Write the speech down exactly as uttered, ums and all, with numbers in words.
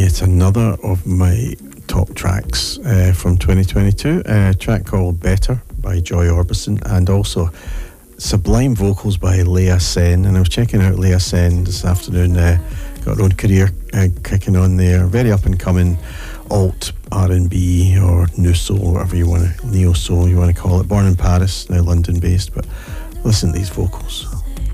yet another of my top tracks uh, from twenty twenty-two. A track called Better by Joy Orbison, and also sublime vocals by Leah Sen. And I was checking out Leah Sen this afternoon. Uh, got her own career uh, kicking on there. Very up and coming alt R and B or new soul, whatever you want to, neo soul you want to call it. Born in Paris, now London based. But listen to these vocals.